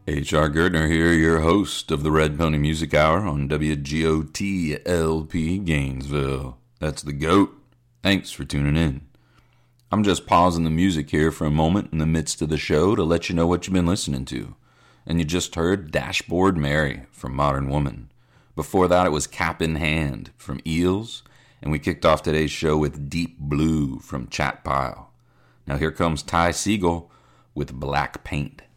H.R. Gertner here, your host of the Red Pony Music Hour on WGOT-LP Gainesville. That's the GOAT. Thanks for tuning in. I'm just pausing the music here for a moment in the midst of the show to let you know what you've been listening to. And you just heard Dashboard Mary from Modern Woman. Before that, it was Cap in Hand from Eels. And we kicked off today's show with Deep Blue from Chat Pile. Now here comes Ty Segall with Black Paint.